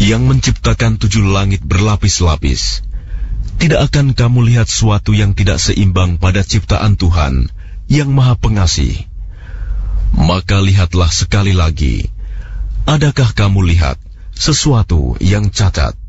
yang menciptakan 7 langit berlapis-lapis, tidak akan kamu lihat sesuatu yang tidak seimbang pada ciptaan Tuhan yang Maha Pengasih? Maka lihatlah sekali lagi, adakah kamu lihat sesuatu yang cacat?